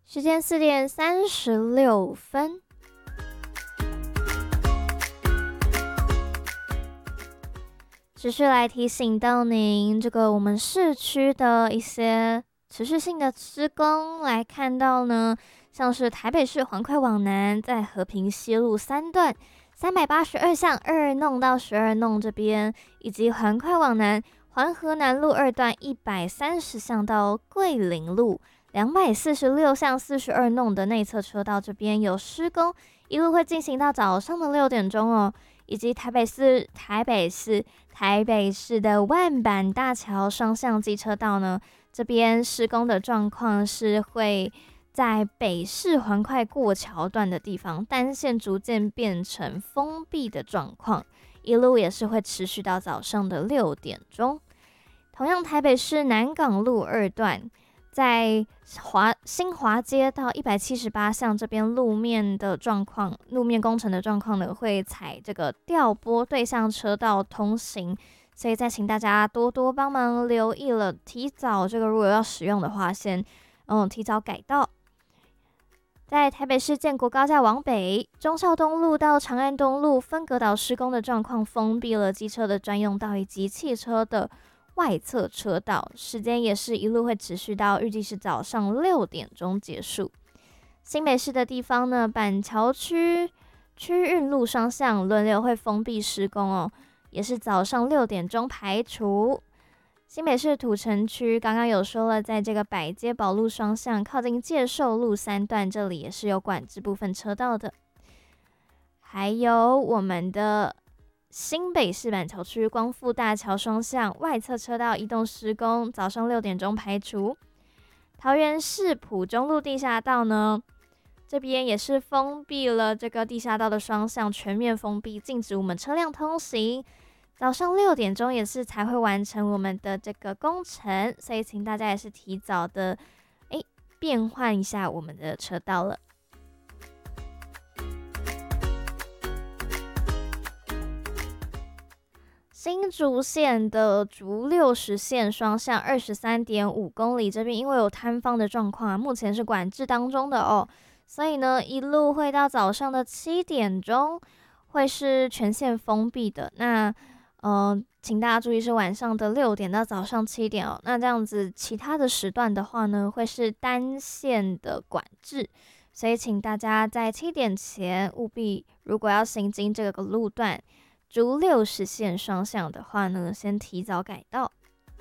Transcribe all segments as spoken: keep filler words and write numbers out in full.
时间四点三十六分。持续来提醒到您，这个我们市区的一些持续性的施工来看到呢，像是台北市环快往南，在和平西路三段三百八十二巷二弄到十二弄这边，以及环快往南环河南路二段一百三十巷到桂林路两百四十六巷四十二弄的内侧车道这边有施工，一路会进行到早上的六点钟哦。以及台北市台北市台北市的万板大桥双向机车道呢，这边施工的状况是会在北市环快过桥段的地方单线逐渐变成封闭的状况，一路也是会持续到早上的六点钟。同样台北市南港路二段在华新华街到一百七十八巷这边路面的状况，路面工程的状况呢，会采这个调拨对向车道通行，所以再请大家多多帮忙留意了，提早这个如果要使用的话，先嗯提早改道。在台北市建国高架往北，忠孝东路到长安东路分隔岛施工的状况，封闭了机车的专用道以及汽车的外侧车道，时间也是一路会持续到预计是早上六点钟结束。新北市的地方呢，板桥区区运路双向轮流会封闭施工哦，也是早上六点钟排除。新北市土城区刚刚有说了，在这个百街宝路双向靠近介寿路三段，这里也是有管制部分车道的。还有我们的新北市板桥区光复大桥双向外侧车道移动施工，早上六点钟排除。桃园市埔中路地下道呢，这边也是封闭了这个地下道的双向，全面封闭，禁止我们车辆通行。早上六点钟也是才会完成我们的这个工程，所以请大家也是提早的诶变换一下我们的车道了。新竹县的竹六十线双向二十三点五公里，这边因为有摊方的状况啊，目前是管制当中的哦，所以呢，一路会到早上的七点钟，会是全线封闭的。那呃，请大家注意是晚上的六点到早上七点哦。那这样子，其他的时段的话呢，会是单线的管制，所以请大家在七点前务必，如果要行经这个路段。竹六十线双向的话呢，先提早改道。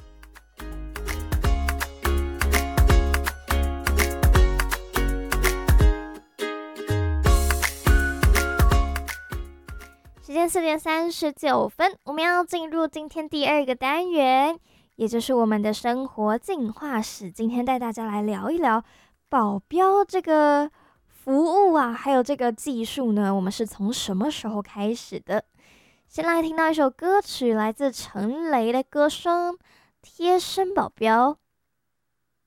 时间四点三十九分，我们要进入今天第二个单元，也就是我们的生活进化史。今天带大家来聊一聊保镖这个服务啊，还有这个技术呢，我们是从什么时候开始的？先来听到一首歌曲，来自陈雷的歌声《贴身保镖》。